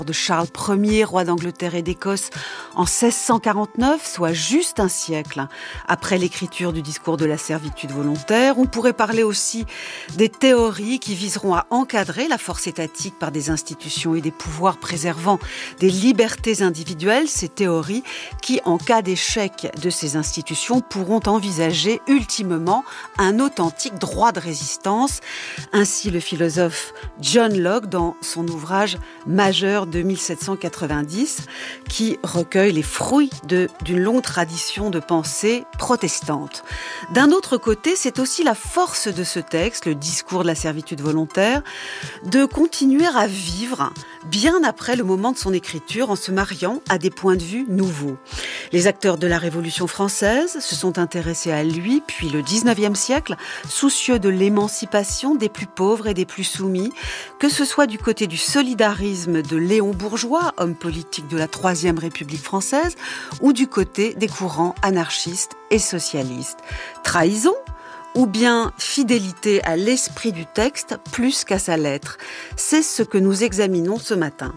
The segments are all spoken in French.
de Charles Ier, roi d'Angleterre et d'Écosse, en 1649, soit juste un siècle après l'écriture du discours de la servitude volontaire. On pourrait parler aussi des théories qui viseront à encadrer la force étatique par des institutions et des pouvoirs préservant des libertés individuelles. Ces théories qui, en cas d'échec de ces institutions, pourront envisager ultimement un authentique droit de résistance. Ainsi le philosophe John Locke dans son ouvrage majeur de 1790, qui recueille les fruits d'une longue tradition de pensée protestante. D'un autre côté, c'est aussi la force de ce texte, le discours de la servitude volontaire, de continuer à vivre bien après le moment de son écriture en se mariant à des points de vue nouveaux. Les acteurs de la Révolution française se sont intéressés à lui, puis le 19e siècle, soucieux de l'émancipation des plus pauvres et des plus soumis, que ce soit du côté du solidarisme de Léon Bourgeois, homme politique de la Troisième République française, ou du côté des courants anarchistes et socialistes. Trahison ou bien fidélité à l'esprit du texte plus qu'à sa lettre? C'est ce que nous examinons ce matin.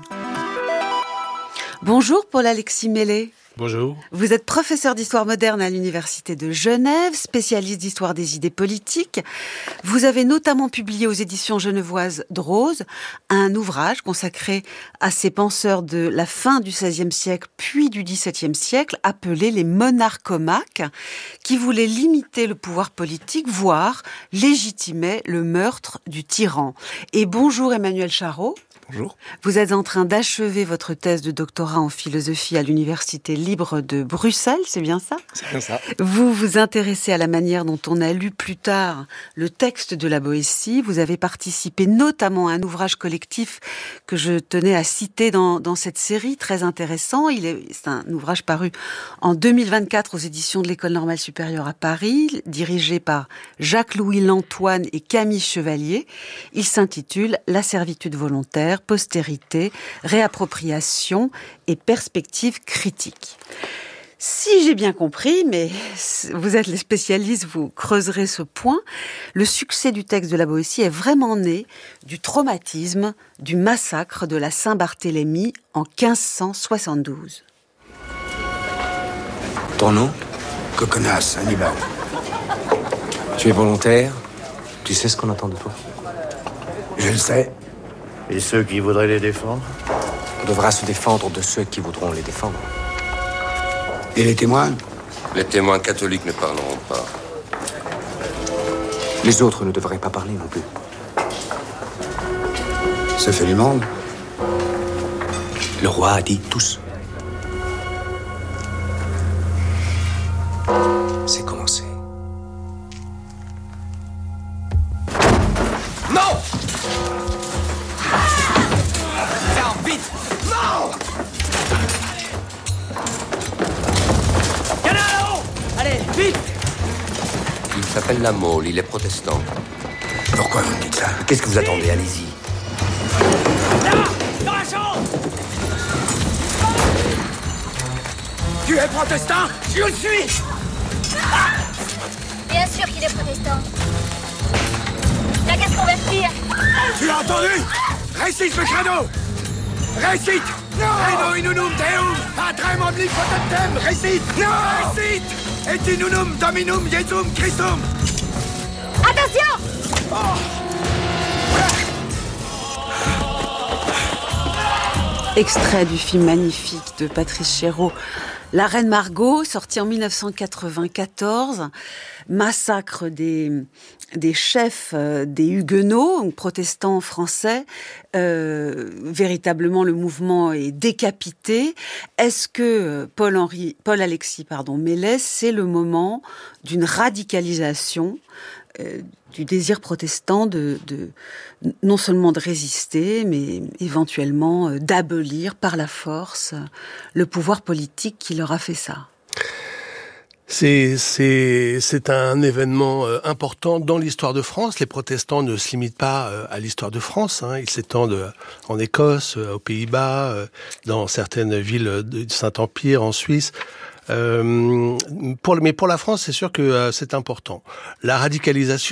Bonjour Paul-Alexis Mellet. Bonjour. Vous êtes professeur d'histoire moderne à l'Université de Genève, spécialiste d'histoire des idées politiques. Vous avez notamment publié aux éditions genevoises Drose un ouvrage consacré à ces penseurs de la fin du XVIe siècle puis du XVIIe siècle, appelé les monarchomaques, qui voulaient limiter le pouvoir politique, voire légitimer le meurtre du tyran. Et bonjour Emmanuel Charot. Bonjour. Vous êtes en train d'achever votre thèse de doctorat en philosophie à l'Université libre de Bruxelles, c'est bien ça? C'est bien ça. Vous vous intéressez à la manière dont on a lu plus tard le texte de la Boétie. Vous avez participé notamment à un ouvrage collectif que je tenais à citer dans cette série, très intéressant. C'est un ouvrage paru en 2024 aux éditions de l'École normale supérieure à Paris, dirigé par Jacques-Louis Lantoine et Camille Chevalier. Il s'intitule « La servitude volontaire, postérité, réappropriation et perspectives critiques ». Si j'ai bien compris, mais vous êtes les spécialistes, vous creuserez ce point, le succès du texte de la Boétie est vraiment né du traumatisme du massacre de la Saint-Barthélemy en 1572. Ton nom? Coconas, Hannibal. Tu es volontaire? Tu sais ce qu'on attend de toi? Je le sais. Et ceux qui voudraient les défendre? On devra se défendre de ceux qui voudront les défendre. Et les témoins? Les témoins catholiques ne parleront pas. Les autres ne devraient pas parler non plus. Ça fait du monde. Le roi a dit tous. C'est commencé. Non! Ferme, vite! Non! Y'en a là-haut! Allez, vite! Il s'appelle La Mole, il est protestant. Pourquoi vous me dites ça? Qu'est-ce que vous attendez? Allez-y. Là! Dans la chambre! Tu es protestant? Je le suis! Bien sûr qu'il est protestant. T'as qu'à se convertir. Tu as entendu? Récite le credo! Récite! Credo inunum Deum, patrem omnipotentem, récite! Récite! Et inunum Dominum Jesum Christum! Attention! Extrait du film magnifique de Patrice Chéreau, La Reine Margot, sorti en 1994, massacre des chefs des Huguenots, protestants français. Véritablement, le mouvement est décapité. Est-ce que Paul-Alexis Mellet, c'est le moment d'une radicalisation du désir protestant de non seulement de résister, mais éventuellement d'abolir par la force le pouvoir politique qui leur a fait ça? C'est un événement important dans l'histoire de France. Les protestants ne se limitent pas à l'histoire de France. Ils s'étendent en Écosse, aux Pays-Bas, dans certaines villes du Saint-Empire, en Suisse. Mais pour la France, c'est sûr que c'est important. La radicalisation,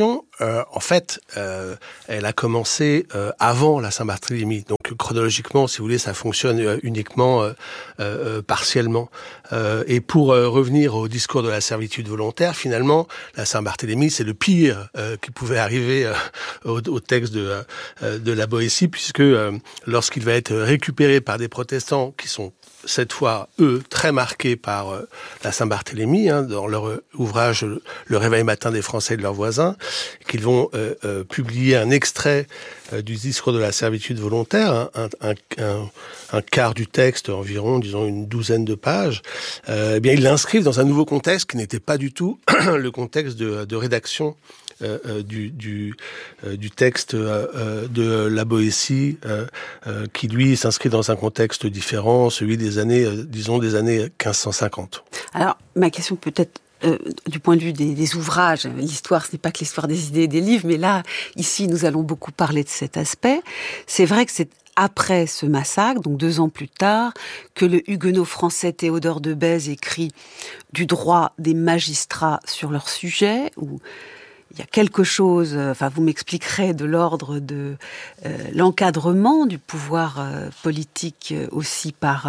en fait, elle a commencé avant la Saint-Barthélemy. Donc chronologiquement, si vous voulez, ça fonctionne uniquement partiellement. Et pour revenir au discours de la servitude volontaire, finalement, la Saint-Barthélemy, c'est le pire qui pouvait arriver au texte de la Boétie, puisque lorsqu'il va être récupéré par des protestants qui sont cette fois, eux, très marqués par la Saint-Barthélemy, dans leur ouvrage « Le réveil matin des Français et de leurs voisins », qu'ils vont publier un extrait du discours de la servitude volontaire, un quart du texte, environ, disons, une douzaine de pages. Eh bien, ils l'inscrivent dans un nouveau contexte qui n'était pas du tout le contexte de rédaction du texte de la Boétie, qui lui s'inscrit dans un contexte différent, celui des années, disons, des années 1550. Alors, ma question peut-être du point de vue des ouvrages, l'histoire, ce n'est pas que l'histoire des idées et des livres, mais là, ici, nous allons beaucoup parler de cet aspect. C'est vrai que c'est après ce massacre, donc 2 ans plus tard, que le huguenot français Théodore de Bèze écrit du droit des magistrats sur leur sujet, où il y a quelque chose, enfin vous m'expliquerez, de l'ordre de l'encadrement du pouvoir politique aussi par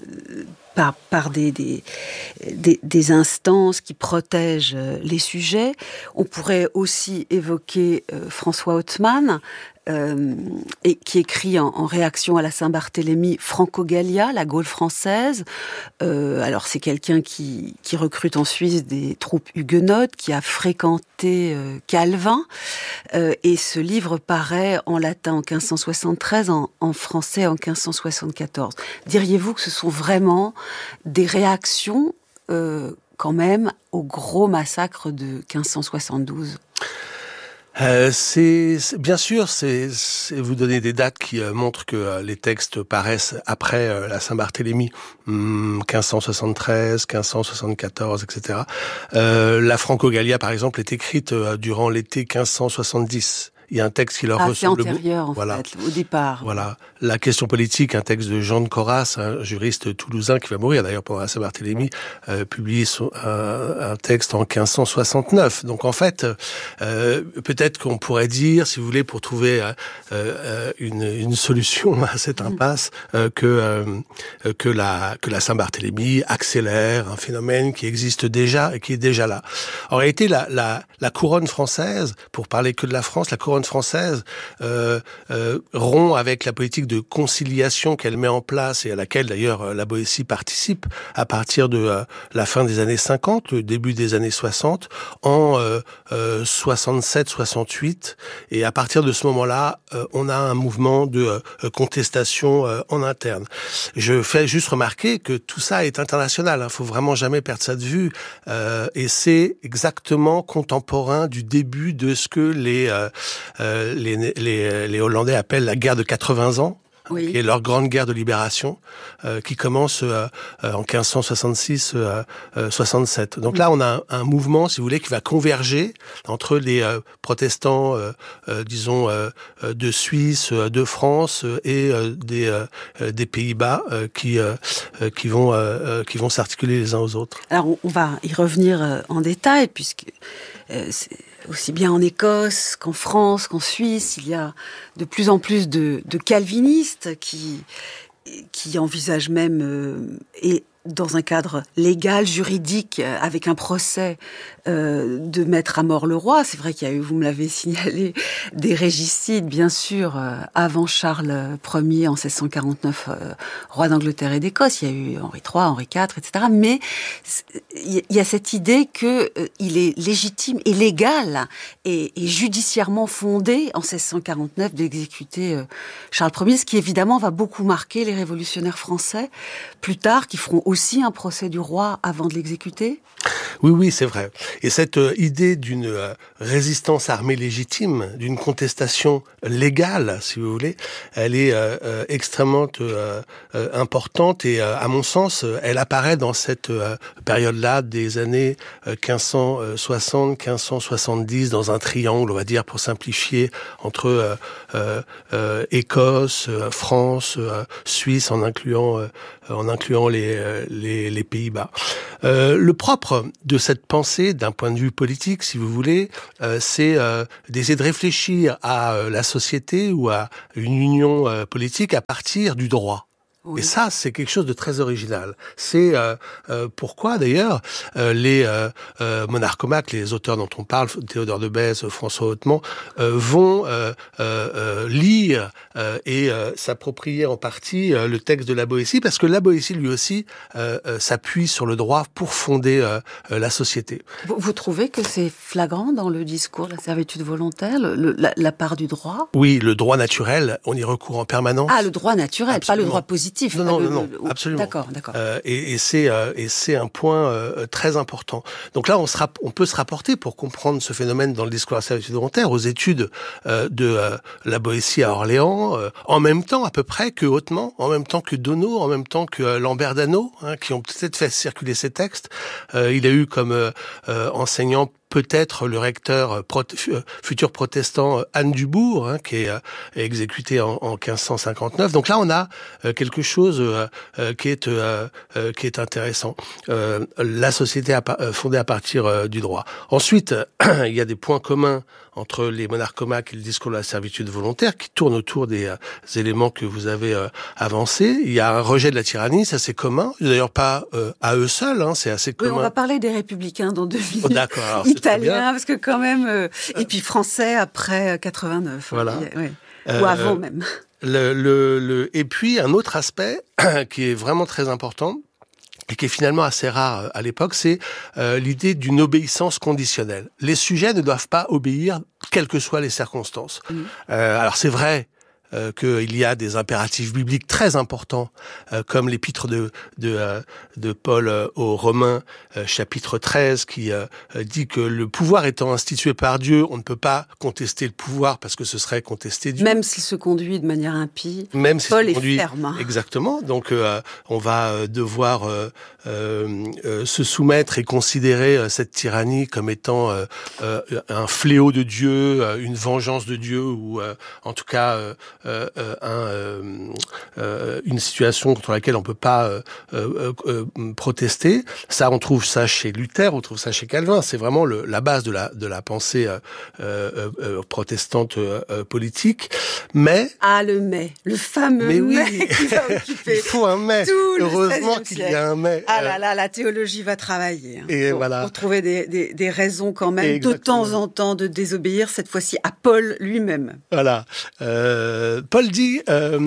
des instances qui protègent les sujets. On pourrait aussi évoquer François Hautemann, et qui écrit en réaction à la Saint-Barthélemy Franco-Gallia, la Gaule française. Alors c'est quelqu'un qui recrute en Suisse des troupes huguenotes, qui a fréquenté Calvin, et ce livre paraît en latin en 1573, en français en 1574. Diriez-vous que ce sont vraiment des réactions quand même au gros massacre de 1572 ? Bien sûr, vous donnez des dates qui montrent que les textes paraissent après la Saint-Barthélemy, 1573, 1574, etc. La Franco-Gallia, par exemple, est écrite durant l'été 1570. Il y a un texte qui leur ressemble. C'est antérieur, en fait, au départ. Voilà. La question politique, un texte de Jean de Corras, un juriste toulousain qui va mourir d'ailleurs pendant la Saint-Barthélemy, publie un texte en 1569. Donc en fait, peut-être qu'on pourrait dire, si vous voulez, pour trouver une solution à cette impasse, que la Saint-Barthélemy accélère un phénomène qui existe déjà et qui est déjà là. En réalité, la couronne française, pour parler que de la France, la couronne française rompt avec la politique de conciliation qu'elle met en place et à laquelle d'ailleurs la Boétie participe à partir de la fin des années 50, le début des années 60, en 67-68. Et à partir de ce moment-là, on a un mouvement de contestation en interne. Je fais juste remarquer que tout ça est international. Faut vraiment jamais perdre ça de vue. Et c'est exactement contemporain du début de ce que les Hollandais appellent la guerre de 80 ans. Oui. Qui est leur grande guerre de libération, qui commence en 1566-67. Donc là, on a un mouvement, si vous voulez, qui va converger entre les protestants, disons, de Suisse, de France et des Pays-Bas, qui vont s'articuler les uns aux autres. Alors, on va y revenir en détail, puisque aussi bien en Écosse qu'en France, qu'en Suisse, il y a de plus en plus de calvinistes qui envisagent même, et dans un cadre légal, juridique, avec un procès, de mettre à mort le roi. C'est vrai qu'il y a eu, vous me l'avez signalé, des régicides, bien sûr, avant Charles Ier en 1649, roi d'Angleterre et d'Écosse. Il y a eu Henri III, Henri IV, etc. Mais il y a cette idée que il est légitime et légal et judiciairement fondé en 1649 d'exécuter Charles Ier, ce qui évidemment va beaucoup marquer les révolutionnaires français plus tard, qui feront aussi un procès du roi avant de l'exécuter. Oui, c'est vrai. Et cette idée d'une résistance armée légitime, d'une contestation légale, si vous voulez, elle est extrêmement importante et, à mon sens, elle apparaît dans cette période-là des années 1560-1570, dans un triangle, on va dire, pour simplifier, entre Écosse, France, Suisse, en incluant les Pays-Bas. Le propre de cette pensée, d'un point de vue politique, si vous voulez, c'est d'essayer de réfléchir à la société ou à une union politique à partir du droit. Oui. Et ça, c'est quelque chose de très original. C'est pourquoi, d'ailleurs, les monarchomaques, les auteurs dont on parle, Théodore de Bèze, François Hautemans, vont lire et s'approprier en partie le texte de la Boétie, parce que la Boétie, lui aussi, s'appuie sur le droit pour fonder la société. Vous trouvez que c'est flagrant dans le discours de la servitude volontaire, la part du droit ? Oui, le droit naturel, on y recourt en permanence. Ah, le droit naturel, absolument. Pas le droit positif. Non, absolument. D'accord. Et c'est un point très important. Donc là, on peut se rapporter pour comprendre ce phénomène dans le discours de la servitude volontaire aux études de la Boétie à Orléans, en même temps à peu près que Hautemans, en même temps que Donneau, en même temps que Lambert d'Anneau, qui ont peut-être fait circuler ces textes. Il a eu comme enseignant peut-être le recteur futur protestant Anne Dubourg, qui est exécuté en 1559. Donc là, on a quelque chose qui est intéressant. La société fondée à partir du droit. Ensuite, il y a des points communs entre les monarchomaques et le discours de la servitude volontaire qui tournent autour des éléments que vous avez avancés. Il y a un rejet de la tyrannie, ça c'est commun. D'ailleurs pas à eux seuls, c'est assez commun. Oui, on va parler des républicains dans 2 minutes. Oh, d'accord. Alors, italiens, parce que quand même... et puis français après 89. Voilà. Oui. Ou avant même. Et puis un autre aspect qui est vraiment très important, et qui est finalement assez rare à l'époque, c'est l'idée d'une obéissance conditionnelle. Les sujets ne doivent pas obéir, quelles que soient les circonstances. Alors c'est vrai qu'il y a des impératifs bibliques très importants, comme l'épître de Paul aux Romains, chapitre 13, qui dit que le pouvoir étant institué par Dieu, on ne peut pas contester le pouvoir parce que ce serait contester Dieu. Même s'il se conduit de manière impie, même Paul est ferme. Exactement. Donc on va devoir se soumettre et considérer cette tyrannie comme étant un fléau de Dieu, une vengeance de Dieu, ou en tout cas une situation contre laquelle on peut pas protester. Ça, on trouve ça chez Luther, on trouve ça chez Calvin. C'est vraiment la base de la pensée protestante politique. Mais le fameux mais qui va occuper. Il faut un mais. Heureusement qu'il y a un mais. Ah là là, la théologie va travailler. Et voilà. Pour trouver des raisons quand même, exactement, de temps en temps, de désobéir, cette fois-ci à Paul lui-même. Voilà. Paul dit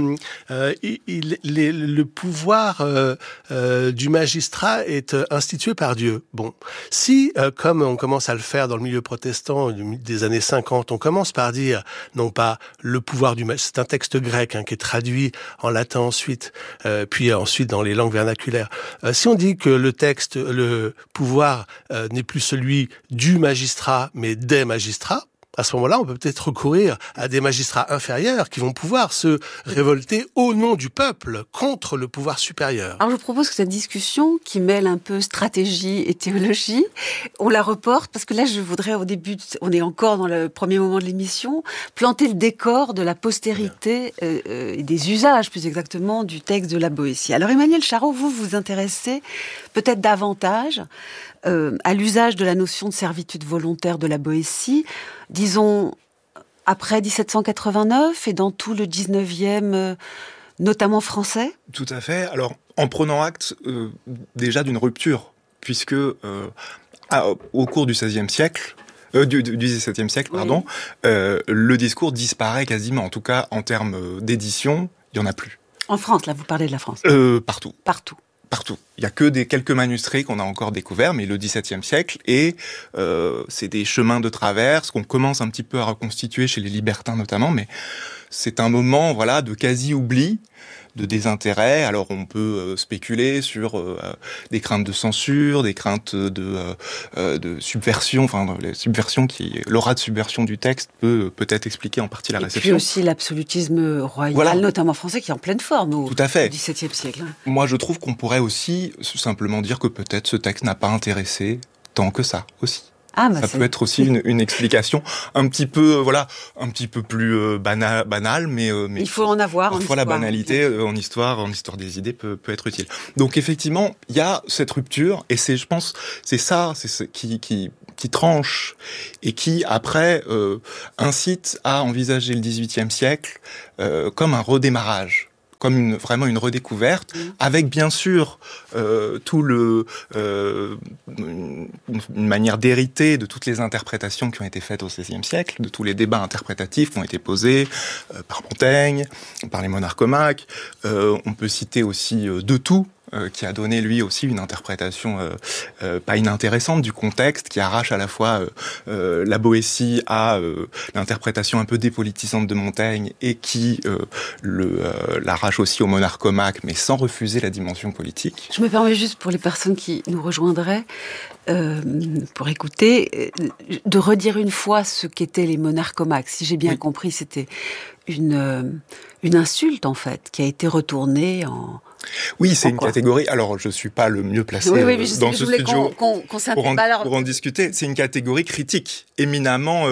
le pouvoir du magistrat est institué par Dieu. Bon, si, comme on commence à le faire dans le milieu protestant des années 50, on commence par dire, non pas le pouvoir du magistrat, c'est un texte grec qui est traduit en latin ensuite, puis ensuite dans les langues vernaculaires. Si on dit que le pouvoir n'est plus celui du magistrat, mais des magistrats, à ce moment-là, on peut peut-être recourir à des magistrats inférieurs qui vont pouvoir se révolter au nom du peuple contre le pouvoir supérieur. Alors je vous propose que cette discussion, qui mêle un peu stratégie et théologie, on la reporte, parce que là je voudrais au début, on est encore dans le premier moment de l'émission, planter le décor de la postérité et des usages plus exactement du texte de la Boétie. Alors Emmanuel Charot, vous vous intéressez peut-être davantage à l'usage de la notion de servitude volontaire de la Boétie, disons après 1789 et dans tout le 19e, notamment français. Tout à fait. Alors, en prenant acte déjà d'une rupture, puisque au cours du XVIe siècle, du XVIIe siècle, pardon, le discours disparaît quasiment. En tout cas, en termes d'édition, il n'y en a plus. En France, là, vous parlez de la France. Partout. Partout. Il y a que quelques manuscrits qu'on a encore découverts, mais le XVIIe siècle, et c'est des chemins de traverse qu'on commence un petit peu à reconstituer chez les libertins notamment, mais c'est un moment, voilà, de quasi-oubli, de désintérêt. Alors on peut spéculer sur des craintes de censure, des craintes de subversion, enfin les subversions l'aura de subversion du texte peut-être expliquer en partie la réception. Et puis aussi l'absolutisme royal, voilà, notamment français, qui est en pleine forme au XVIIe siècle. Moi je trouve qu'on pourrait aussi simplement dire que peut-être ce texte n'a pas intéressé tant que ça aussi. Ça peut être aussi une explication un petit peu, un petit peu plus banale, mais il faut en avoir. Parfois, la banalité en histoire des idées peut être utile. Donc, effectivement, il y a cette rupture, et je pense, c'est ce qui tranche et qui, après, incite à envisager le XVIIIe siècle comme un redémarrage, comme vraiment une redécouverte, avec bien sûr une manière d'hériter de toutes les interprétations qui ont été faites au XVIe siècle, de tous les débats interprétatifs qui ont été posés par Montaigne, par les monarchomaques. On peut citer aussi De Thou, qui a donné lui aussi une interprétation pas inintéressante du contexte, qui arrache à la fois la Boétie à l'interprétation un peu dépolitisante de Montaigne, et qui l'arrache aussi au monarchomaque, mais sans refuser la dimension politique. Je me permets juste, pour les personnes qui nous rejoindraient, pour écouter, de redire une fois ce qu'étaient les monarchomaques. Si j'ai bien compris, c'était une insulte, en fait, qui a été retournée en... Oui, c'est une catégorie. Alors, je suis pas le mieux placé dans ce studio pour en discuter. C'est une catégorie critique, éminemment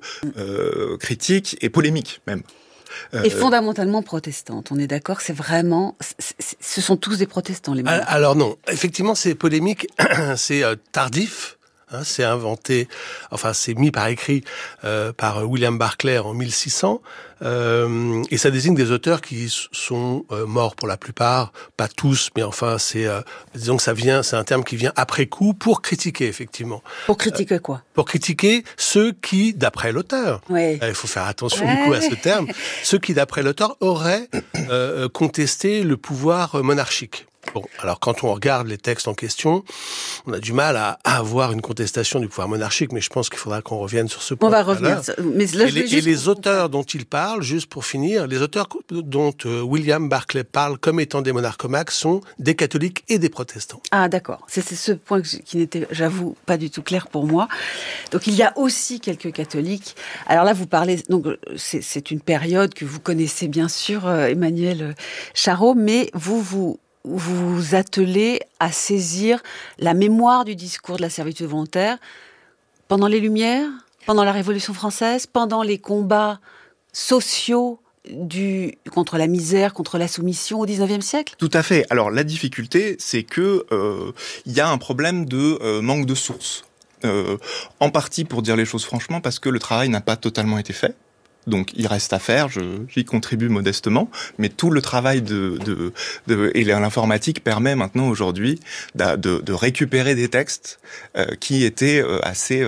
critique et polémique même. Et fondamentalement protestante. On est d'accord, c'est vraiment... ce sont tous des protestants, les monarques. Alors non, effectivement, c'est polémique, c'est tardif. C'est inventé, c'est mis par écrit par William Barclay en 1600, et ça désigne des auteurs qui sont morts pour la plupart, pas tous, mais disons que c'est un terme qui vient après coup pour critiquer, effectivement. Pour critiquer quoi ? Pour critiquer ceux qui, d'après l'auteur, il faut faire attention du coup à ce terme, ceux qui, d'après l'auteur, auraient contesté le pouvoir monarchique. Bon, alors quand on regarde les textes en question, on a du mal à avoir une contestation du pouvoir monarchique, mais je pense qu'il faudra qu'on revienne sur ce point. On va revenir. Mais là, et les auteurs dont il parle, juste pour finir, les auteurs dont William Barclay parle comme étant des monarchomaques sont des catholiques et des protestants. Ah d'accord, c'est ce point qui n'était, j'avoue, pas du tout clair pour moi. Donc il y a aussi quelques catholiques. Alors là, vous parlez, donc c'est une période que vous connaissez bien sûr, Emmanuel Charot, mais vous attelez à saisir la mémoire du discours de la servitude volontaire pendant les Lumières, pendant la Révolution française, pendant les combats sociaux contre la misère, contre la soumission au XIXe siècle. Tout à fait. Alors la difficulté, c'est que y a un problème de manque de sources. En partie, pour dire les choses franchement, parce que le travail n'a pas totalement été fait. Donc il reste à faire, j'y contribue modestement, mais tout le travail et l'informatique permet maintenant aujourd'hui de récupérer des textes qui étaient assez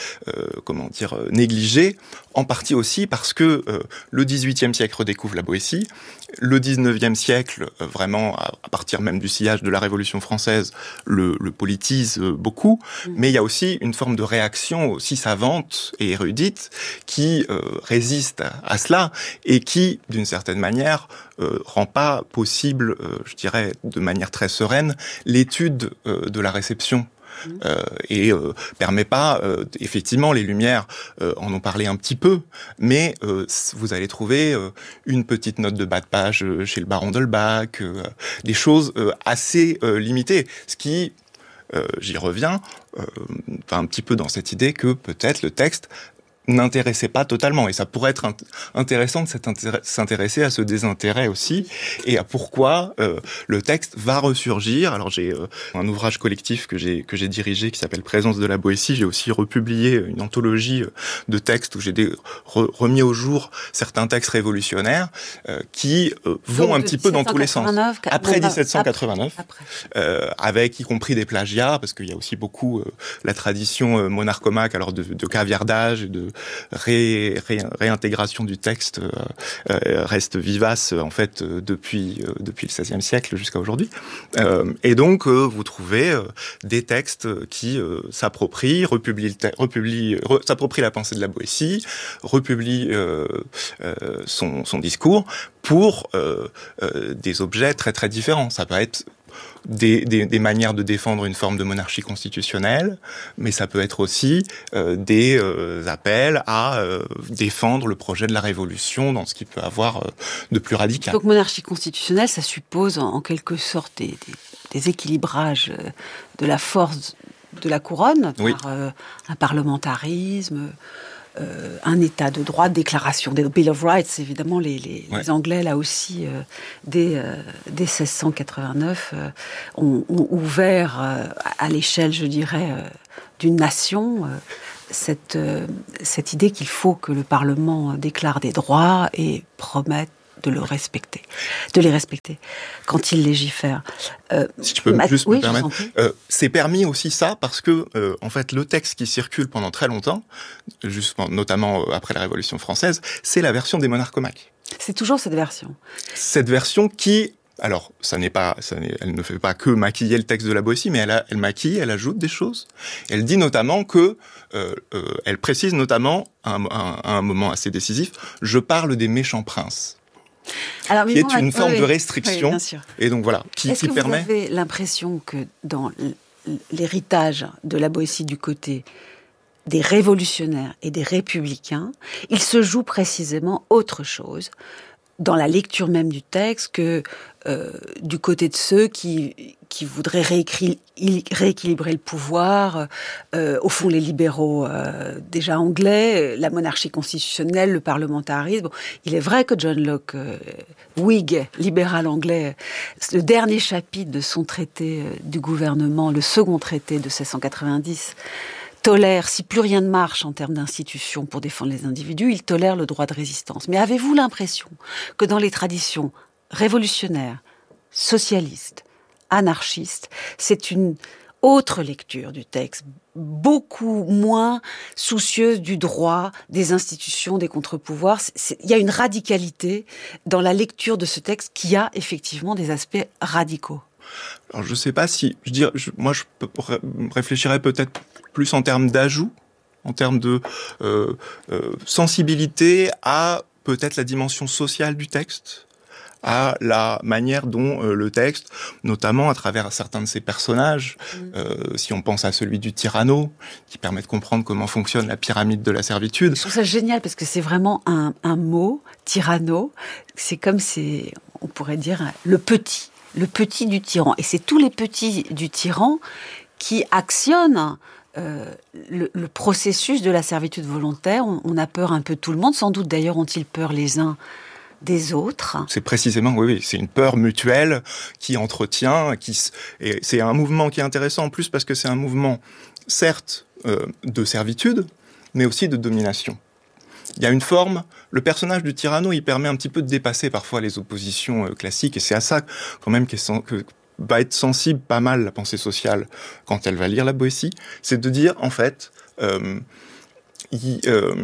négligés, en partie aussi parce que le XVIIIe siècle redécouvre la Boétie, le XIXe siècle, vraiment à partir même du sillage de la Révolution française, le politise beaucoup, mais il y a aussi une forme de réaction aussi savante et érudite qui résiste à cela et qui, d'une certaine manière, rend pas possible, je dirais, de manière très sereine, l'étude de la réception. Et permet pas, effectivement, les Lumières en ont parlé un petit peu, mais vous allez trouver une petite note de bas de page chez le baron d'Holbach, des choses assez limitées, ce qui, j'y reviens, un petit peu dans cette idée que peut-être le texte n'intéressait pas totalement. Et ça pourrait être intéressant de s'intéresser à ce désintérêt aussi, et à pourquoi le texte va ressurgir. Alors j'ai un ouvrage collectif que j'ai dirigé qui s'appelle Présence de la Boétie. J'ai aussi republié une anthologie de textes où j'ai remis au jour certains textes révolutionnaires qui vont un petit peu dans tous les sens. Après 1789, avec y compris des plagiats, parce qu'il y a aussi beaucoup la tradition monarchomaque, alors de caviardage et de réintégration du texte reste vivace en fait depuis le XVIe siècle jusqu'à aujourd'hui. Et donc vous trouvez des textes qui s'approprient la pensée de la Boétie, republient son discours pour des objets très très différents. Ça peut être des manières de défendre une forme de monarchie constitutionnelle, mais ça peut être aussi des appels à défendre le projet de la Révolution dans ce qu'il peut avoir de plus radical. Donc monarchie constitutionnelle, ça suppose en quelque sorte des équilibrages de la force de la couronne, Oui. par un parlementarisme, un état de droit, déclaration des Bill of Rights, évidemment, les Anglais, là aussi, dès 1689, ont ouvert à l'échelle, je dirais, d'une nation, cette idée qu'il faut que le Parlement déclare des droits et promette de les respecter quand il légifère. Si tu peux me permettre, c'est permis aussi ça parce que en fait le texte qui circule pendant très longtemps, notamment après la Révolution française, c'est la version des monarchomaques. C'est toujours cette version. Cette version qui, alors elle ne fait pas que maquiller le texte de la Boétie, mais elle maquille, elle ajoute des choses. Elle dit notamment que, elle précise notamment à un moment assez décisif, je parle des méchants princes. Alors, qui est une forme de restriction, bien sûr. Et donc voilà, qui permet... Vous avez l'impression que dans l'héritage de la Boétie du côté des révolutionnaires et des républicains, il se joue précisément autre chose dans la lecture même du texte que du côté de ceux qui voudraient rééquilibrer le pouvoir, au fond les libéraux déjà anglais, la monarchie constitutionnelle, le parlementarisme. Bon, il est vrai que John Locke, Whig, libéral anglais, le dernier chapitre de son traité du gouvernement, le second traité de 1690, tolère, si plus rien ne marche en termes d'institutions pour défendre les individus, il tolère le droit de résistance. Mais avez-vous l'impression que dans les traditions révolutionnaires, socialistes, anarchistes, c'est une autre lecture du texte, beaucoup moins soucieuse du droit, des institutions, des contre-pouvoirs. Il y a une radicalité dans la lecture de ce texte qui a effectivement des aspects radicaux. Alors je sais pas si, moi je réfléchirais peut-être plus en termes d'ajout, en termes de sensibilité à peut-être la dimension sociale du texte, à la manière dont le texte, notamment à travers certains de ses personnages, si on pense à celui du tyranno, qui permet de comprendre comment fonctionne la pyramide de la servitude. Je trouve ça génial parce que c'est vraiment un mot, tyranno, c'est comme on pourrait dire le petit du tyran. Et c'est tous les petits du tyran qui actionnent le processus de la servitude volontaire. On a peur un peu de tout le monde, sans doute d'ailleurs ont-ils peur les uns des autres. C'est précisément, oui, c'est une peur mutuelle qui entretient, et c'est un mouvement qui est intéressant en plus parce que c'est un mouvement, certes, de servitude, mais aussi de domination. Il y a une forme, le personnage du tyranno, il permet un petit peu de dépasser parfois les oppositions classiques, et c'est à ça quand même que va être sensible pas mal la pensée sociale quand elle va lire la Boétie, c'est de dire, en fait, il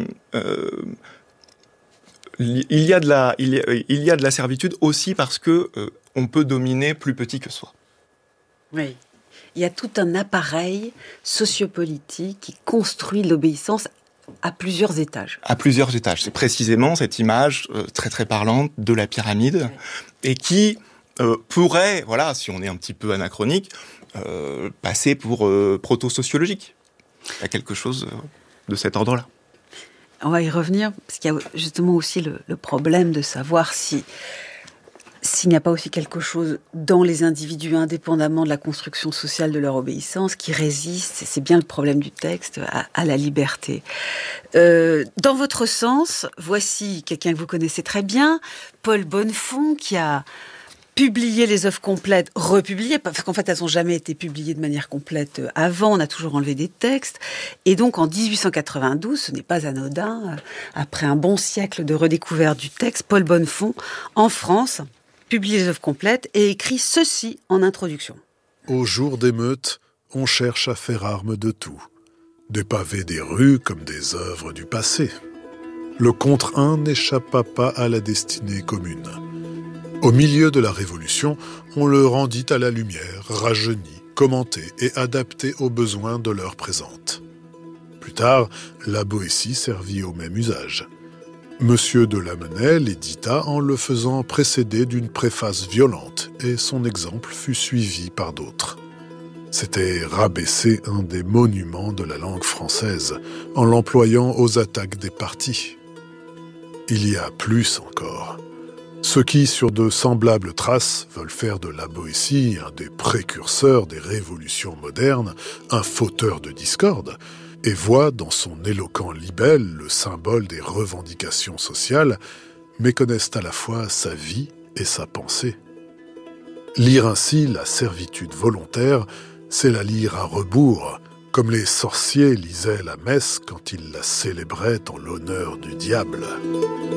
y a de la servitude aussi parce que on peut dominer plus petit que soi. Oui. Il y a tout un appareil sociopolitique qui construit l'obéissance à plusieurs étages. À plusieurs étages. C'est précisément cette image très très parlante de la pyramide et qui pourrait, voilà, si on est un petit peu anachronique, passer pour proto-sociologique. Il y a quelque chose de cet ordre-là. On va y revenir, parce qu'il y a justement aussi le problème de savoir s'il n'y a pas aussi quelque chose dans les individus, indépendamment de la construction sociale de leur obéissance, qui résiste, et c'est bien le problème du texte, à la liberté. Dans votre sens, voici quelqu'un que vous connaissez très bien, Paul Bonnefond, qui a publié les œuvres complètes, republiées, parce qu'en fait, elles n'ont jamais été publiées de manière complète avant, on a toujours enlevé des textes. Et donc, en 1892, ce n'est pas anodin, après un bon siècle de redécouverte du texte, Paul Bonnefond, en France, publie les œuvres complètes et écrit ceci en introduction. Au jour d'émeute, on cherche à faire arme de tout. Des pavés des rues comme des œuvres du passé. Le contre un n'échappa pas à la destinée commune. Au milieu de la Révolution, on le rendit à la lumière, rajeuni, commenté et adapté aux besoins de l'heure présente. Plus tard, la Boétie servit au même usage. Monsieur de Lamennais l'édita en le faisant précéder d'une préface violente, et son exemple fut suivi par d'autres. C'était rabaisser un des monuments de la langue française, en l'employant aux attaques des partis. Il y a plus encore. Ceux qui, sur de semblables traces, veulent faire de la Boétie un des précurseurs des révolutions modernes, un fauteur de discorde, et voient dans son éloquent libelle le symbole des revendications sociales, méconnaissent à la fois sa vie et sa pensée. Lire ainsi la servitude volontaire, c'est la lire à rebours, comme les sorciers lisaient la messe quand ils la célébraient en l'honneur du diable.